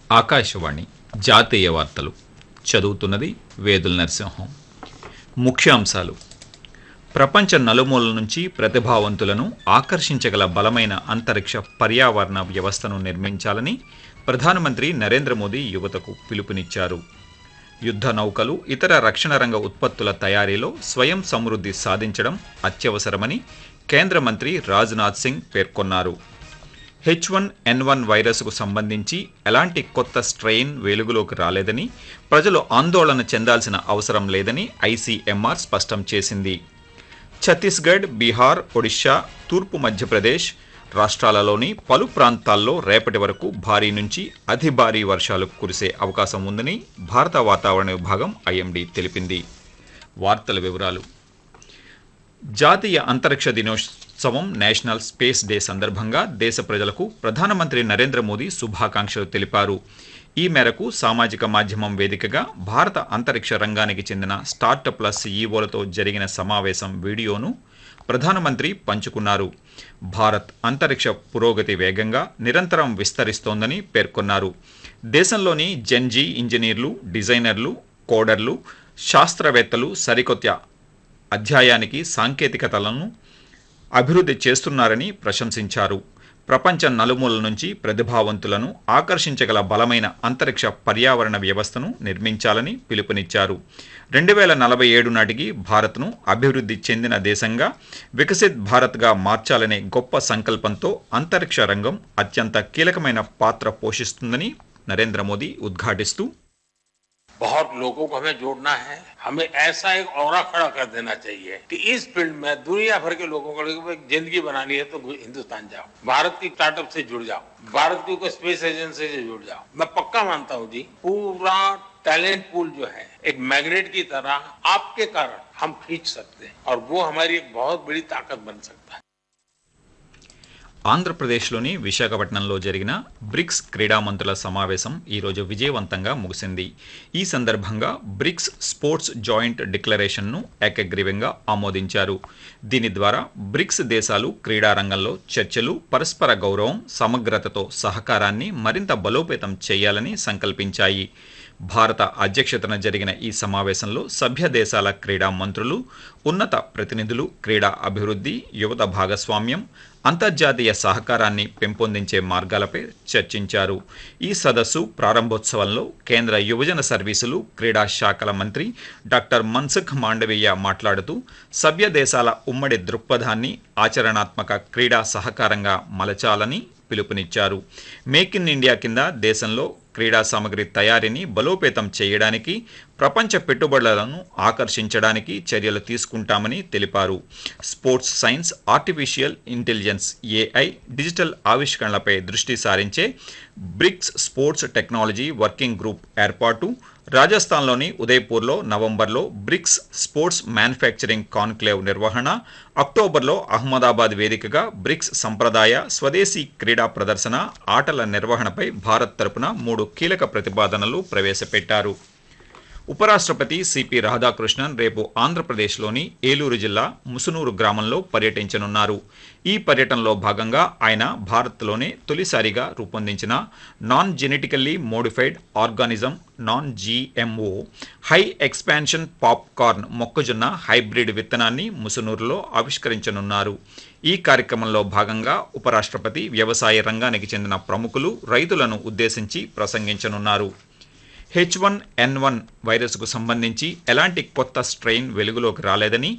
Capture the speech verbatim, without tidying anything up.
ఆకాశవాణి జాతీయ వార్తలు చదువుతున్నది వేదుల నరసింహం. ముఖ్యాంశాలు: ప్రపంచ నలుమూలల నుంచి ప్రతిభావంతులను ఆకర్షించగల బలమైన అంతరిక్ష పర్యావరణ వ్యవస్థను నిర్మించాలని ప్రధానమంత్రి నరేంద్ర మోదీ యువతకు పిలుపునిచ్చారు. యుద్ధ నౌకలు, ఇతర రక్షణ రంగ ఉత్పత్తుల తయారీలో స్వయం సమృద్ధి సాధించడం అత్యవసరమని కేంద్ర మంత్రి రాజ్నాథ్ సింగ్ పేర్కొన్నారు. హెచ్ వన్ ఎన్ వన్ వైరస్కు సంబంధించి ఎలాంటి కొత్త స్ట్రెయిన్ వెలుగులోకి రాలేదని, ప్రజలు ఆందోళన చెందాల్సిన అవసరం లేదని ఐసీఎంఆర్ స్పష్టం చేసింది. ఛత్తీస్గఢ్, బీహార్, ఒడిషా, తూర్పు మధ్యప్రదేశ్ రాష్ట్రాలలోని పలు ప్రాంతాల్లో రేపటి వరకు భారీ నుంచి అతి భారీ వర్షాలు కురిసే అవకాశం ఉందని భారత వాతావరణ విభాగం ఐఎండీ తెలిపింది. వార్తల వివరాలు: జాతీయ అంతరిక్ష దినోత్సవం నేషనల్ స్పేస్ డే సందర్భంగా దేశ ప్రజలకు ప్రధానమంత్రి నరేంద్ర మోదీ శుభాకాంక్షలు తెలిపారు. ఈ మేరకు సామాజిక మాధ్యమం వేదికగా భారత అంతరిక్ష రంగానికి చెందిన స్టార్టప్ల సీఈఓలతో జరిగిన సమావేశం వీడియోను ప్రధానమంత్రి పంచుకున్నారు. భారత్ అంతరిక్ష పురోగతి వేగంగా నిరంతరం విస్తరిస్తోందని పేర్కొన్నారు. దేశంలోని జెన్జీ ఇంజనీర్లు, డిజైనర్లు, కోడర్లు, శాస్త్రవేత్తలు సరికొత్త అధ్యాయానికి సాంకేతికతలను అభివృద్ధి చేస్తున్నారని ప్రశంసించారు. ప్రపంచ నలుమూలల నుంచి ప్రతిభావంతులను ఆకర్షించగల బలమైన అంతరిక్ష పర్యావరణ వ్యవస్థను నిర్మించాలని పిలుపునిచ్చారు. రెండు వేల నలభై ఏడు నాటికి భారత్ను అభివృద్ధి చెందిన దేశంగా, వికసిత్ భారత్గా మార్చాలనే గొప్ప సంకల్పంతో అంతరిక్ష రంగం అత్యంత కీలకమైన పాత్ర పోషిస్తుందని నరేంద్ర మోదీ ఉద్ఘాటిస్తూ, बहुत लोगों को हमें जोड़ना है। हमें ऐसा एक औरा खड़ा कर देना चाहिए कि इस फील्ड में दुनिया भर के लोगों को एक जिंदगी बनानी है तो हिंदुस्तान जाओ, भारत की स्टार्टअप से जुड़ जाओ, भारत की कोई स्पेस एजेंसी से जुड़ जाओ। मैं पक्का मानता हूँ जी, पूरा टैलेंट पूल जो है एक मैग्नेट की तरह आपके कारण हम खींच सकते हैं और वो हमारी एक बहुत बड़ी ताकत बन सकता है. ఆంధ్రప్రదేశ్లోని విశాఖపట్నంలో జరిగిన బ్రిక్స్ క్రీడా మంత్రుల సమావేశం ఈరోజు విజయవంతంగా ముగిసింది. ఈ సందర్భంగా బ్రిక్స్ స్పోర్ట్స్ జాయింట్ డిక్లరేషన్ను ఏకగ్రీవంగా ఆమోదించారు. దీని ద్వారా బ్రిక్స్ దేశాలు క్రీడా రంగంలో చర్చలు, పరస్పర గౌరవం, సమగ్రతతో సహకారాన్ని మరింత బలోపేతం చేయాలని సంకల్పించాయి. భారత అధ్యక్షతన జరిగిన ఈ సమావేశంలో సభ్య దేశాల క్రీడా మంత్రులు, ఉన్నత ప్రతినిధులు క్రీడా అభివృద్ధి, యువత భాగస్వామ్యం, అంతర్జాతీయ సహకారాన్ని పెంపొందించే మార్గాలపై చర్చించారు. ఈ సదస్సు ప్రారంభోత్సవంలో కేంద్ర యువజన సర్వీసులు, క్రీడా శాఖల మంత్రి డాక్టర్ మన్సుఖ్ మాండవీయ మాట్లాడుతూ, సభ్య దేశాల ఉమ్మడి దృక్పథాన్ని ఆచరణాత్మక క్రీడా సహకారంగా మలచాలని పిలుపునిచ్చారు. మేక్ ఇన్ ఇండియా కింద దేశంలో క్రీడా సామగ్రి తయారీని బలోపేతం చేయడానికి, ప్రపంచ పెట్టుబడులను ఆకర్షించడానికి చర్యలు తీసుకుంటామని తెలిపారు. Sports science, artificial intelligence, AI, digital ఆవిష్కరణలపై దృష్టి సారించే bricks sports technology working group ఏర్పాటు, రాజస్థాన్లోని ఉదయ్పూర్లో నవంబర్లో బ్రిక్స్ స్పోర్ట్స్ మ్యానుఫ్యాక్చరింగ్ కాన్క్లేవ్ నిర్వహణ, అక్టోబర్లో అహ్మదాబాద్ వేదికగా బ్రిక్స్ సంప్రదాయ స్వదేశీ క్రీడా ప్రదర్శన, ఆటల నిర్వహణపై భారత్ తరపున మూడు కీలక ప్రతిపాదనలు ప్రవేశపెట్టారు. ఉపరాష్ట్రపతి సిపి రాధాకృష్ణన్ రేపు ఆంధ్రప్రదేశ్లోని ఏలూరు జిల్లా ముసునూరు గ్రామంలో పర్యటించనున్నారు. ఈ పర్యటనలో భాగంగా ఆయన భారత్లోనే తొలిసారిగా రూపొందించిన non genetically modified organism non GMO high expansion popcorn మొక్కజొన్న హైబ్రిడ్ విత్తనాన్ని ముసునూరులో ఆవిష్కరించనున్నారు. ఈ కార్యక్రమంలో భాగంగా ఉపరాష్ట్రపతి వ్యవసాయ రంగానికి చెందిన ప్రముఖులు, రైతులను ఉద్దేశించి ప్రసంగించనున్నారు. హెచ్ వన్ ఎన్ వన్ వైరస్కు సంబంధించి ఎలాంటి కొత్త స్ట్రెయిన్ వెలుగులోకి రాలేదని,